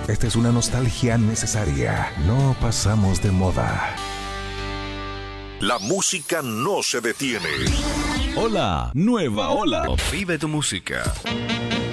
Esta es una nostalgia necesaria. No pasamos de moda. La música no se detiene. Hola, nueva ola. Vive tu música.